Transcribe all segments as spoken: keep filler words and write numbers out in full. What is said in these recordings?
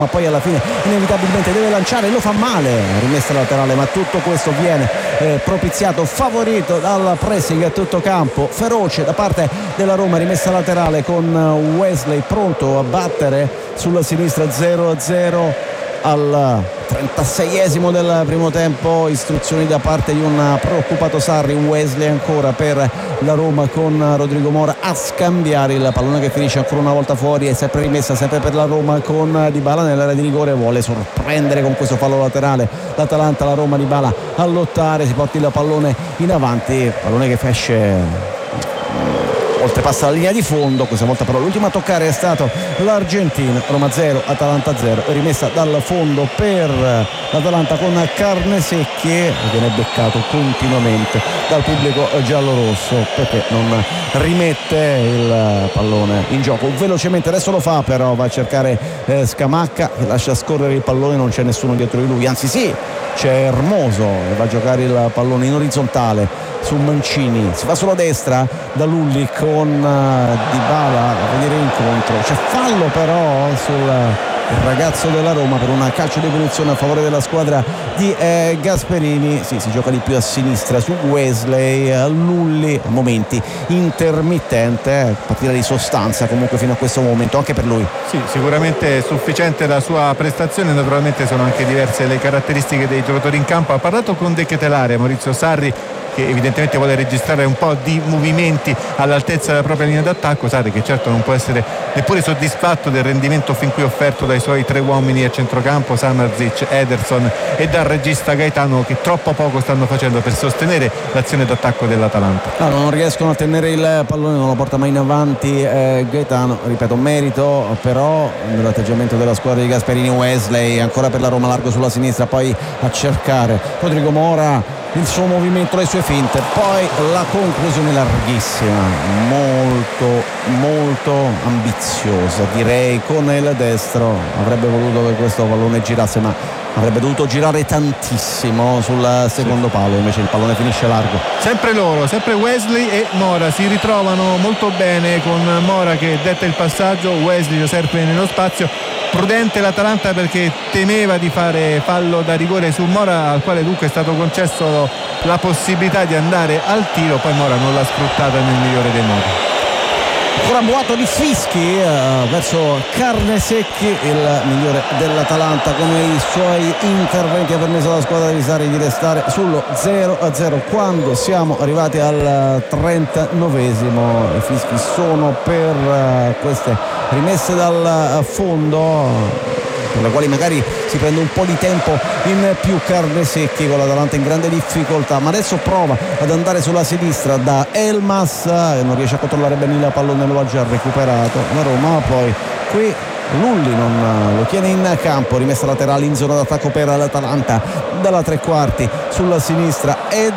ma poi alla fine inevitabilmente deve lanciare, lo fa male, rimessa laterale, ma tutto questo viene eh, propiziato, favorito dal pressing a tutto campo feroce da parte della Roma. Rimessa laterale con Wesley pronto a battere sulla sinistra. Zero a zero al trentaseiesimo del primo tempo. Istruzioni da parte di un preoccupato Sarri. Wesley ancora per la Roma con Rodrigo Mora a scambiare il pallone che finisce ancora una volta fuori. È sempre rimessa, sempre per la Roma con Dybala nell'area di rigore. Vuole sorprendere con questo fallo laterale l'Atalanta. La Roma, Dybala a lottare, si porta il pallone in avanti, pallone che esce oltrepassa la linea di fondo. Questa volta però l'ultima a toccare è stato l'Argentina. Roma zero, Atalanta zero, rimessa dal fondo per l'Atalanta con Carnesecchi, che viene beccato continuamente dal pubblico giallorosso perché non rimette il pallone in gioco velocemente. Adesso lo fa, però va a cercare eh, Scamacca, che lascia scorrere il pallone, non c'è nessuno dietro di lui, anzi sì, c'è Hermoso e va a giocare il pallone in orizzontale su Mancini. Si va sulla destra da Lulli con uh, Dybala a venire incontro. C'è fallo però sul ragazzo della Roma per una calcio di punizione a favore della squadra di eh, Gasperini. Sì, si gioca di più a sinistra su Wesley. eh, Lulli a momenti intermittente, partita di sostanza comunque fino a questo momento anche per lui. Sì, sicuramente sufficiente la sua prestazione. Naturalmente sono anche diverse le caratteristiche dei giocatori in campo. Ha parlato con De Ketelare Maurizio Sarri, che evidentemente vuole registrare un po' di movimenti all'altezza della propria linea d'attacco. Sarri che certo non può essere neppure soddisfatto del rendimento fin qui offerto dai suoi tre uomini a centrocampo, Samardžić, Ederson, e dal regista Gaetano, che troppo poco stanno facendo per sostenere l'azione d'attacco dell'Atalanta. No, non riescono a tenere il pallone, non lo porta mai in avanti eh, Gaetano, ripeto, merito però nell'atteggiamento della squadra di Gasperini. Wesley ancora per la Roma, largo sulla sinistra, poi a cercare Rodrigo Mora, il suo movimento, le sue finte, poi la conclusione larghissima, molto molto ambiziosa direi con il destro. Avrebbe voluto che questo pallone girasse, ma avrebbe dovuto girare tantissimo sul secondo palo, invece il pallone finisce largo. Sempre loro, sempre Wesley e Mora si ritrovano molto bene, con Mora che detta il passaggio, Wesley lo serve nello spazio. Prudente l'Atalanta perché temeva di fare fallo da rigore su Mora, al quale dunque è stato concesso la possibilità di andare al tiro, poi Mora non l'ha sfruttata nel migliore dei modi. Ancora boato di fischi eh, verso Carnesecchi, il migliore dell'Atalanta con i suoi interventi ha permesso alla squadra di Sarri di restare sullo zero a zero quando siamo arrivati al trentanovesimo. I fischi sono per uh, queste rimesse dal fondo, per le quali magari si prende un po' di tempo in più. Carnesecchi con l'Atalanta in grande difficoltà, ma adesso prova ad andare sulla sinistra da Elmas, che non riesce a controllare bene il pallone, lo ha già recuperato la Roma. Poi qui Lulli non lo tiene in campo, rimessa laterale in zona d'attacco per l'Atalanta dalla tre quarti sulla sinistra.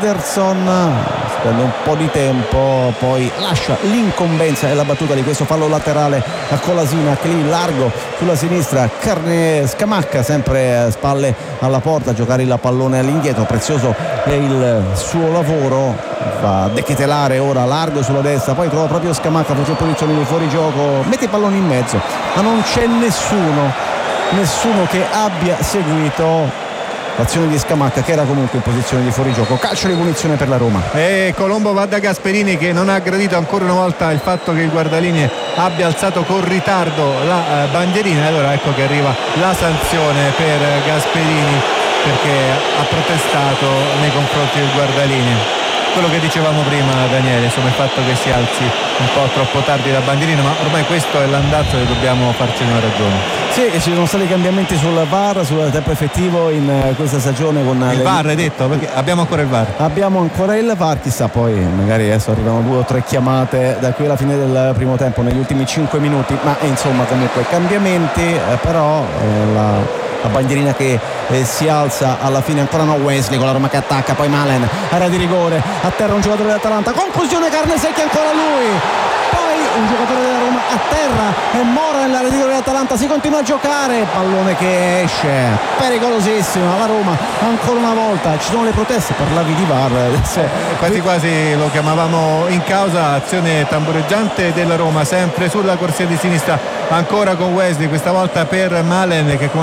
Ederson prende un po' di tempo, poi lascia l'incombenza e la battuta di questo fallo laterale a Kolasinac, lì largo sulla sinistra. Carne Scamacca sempre a spalle alla porta a giocare il pallone all'indietro. Prezioso è il suo lavoro, va De Ketelare ora largo sulla destra, poi trova proprio Scamacca, faccio posizione di fuori gioco, mette il pallone in mezzo, ma non c'è nessuno nessuno che abbia seguito l'azione di Scamacca, che era comunque in posizione di fuorigioco. Calcio di punizione per la Roma. E Colombo va da Gasperini, che non ha gradito ancora una volta il fatto che il guardalinee abbia alzato con ritardo la eh, bandierina. Allora ecco che arriva la sanzione per Gasperini, perché ha protestato nei confronti del guardalinee. Quello che dicevamo prima, Daniele, insomma, il fatto che si alzi un po' troppo tardi la bandierina, ma ormai questo è l'andazzo e dobbiamo farcene una ragione. Sì, ci sono stati cambiamenti sul V A R, sul tempo effettivo in questa stagione con il le... V A R hai detto? Perché abbiamo ancora il V A R. Abbiamo ancora il V A R, chissà poi magari adesso arrivano due o tre chiamate da qui alla fine del primo tempo negli ultimi cinque minuti, ma insomma comunque cambiamenti, eh, però eh, la... la bandierina che eh, si alza alla fine. Ancora no Wesley con la Roma che attacca, poi Malen, area di rigore, a terra un giocatore dell'Atalanta, conclusione Carnesecchi, ancora lui, poi un giocatore della Roma a terra e Mora nell'area di rigore dell'Atalanta, si continua a giocare, pallone che esce, pericolosissima la Roma ancora una volta, ci sono le proteste per l'avvi di V A R adesso. Quasi quasi lo chiamavamo in causa, azione tambureggiante della Roma sempre sulla corsia di sinistra, ancora con Wesley, questa volta per Malen che come